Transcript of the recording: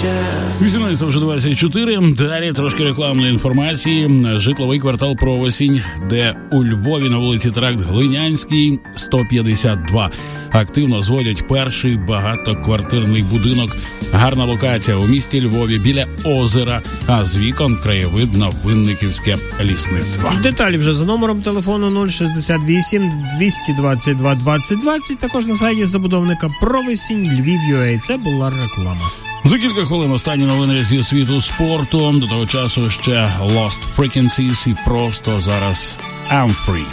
18:24. Далі трошки рекламної інформації. Житловий квартал Провесінь, де у Львові на вулиці Тракт Глинянський, 152. Активно зводять перший багатоквартирний будинок. Гарна локація у місті Львові біля озера, а з вікон краєвид на Винниківське лісництво. Деталі вже за номером телефону 068 222 2020. Також на сайті забудовника Провесінь Львів.UA. Це була реклама. За кілька хвилин останні новини зі світу спорту. До того часу ще Lost Frequencies і просто зараз I'm Free.